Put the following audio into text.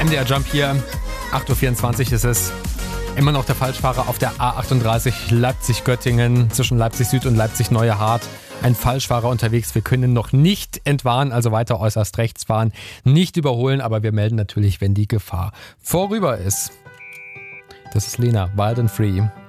MDR Jump hier. 8.24 Uhr ist es. Immer noch der Falschfahrer auf der A38 Leipzig-Göttingen zwischen Leipzig Süd und Leipzig Neue Hart. Ein Falschfahrer unterwegs. Wir können noch nicht entwarnen, also weiter äußerst rechts fahren. Nicht überholen, aber wir melden natürlich, wenn die Gefahr vorüber ist. Das ist Lena, Wild and Free.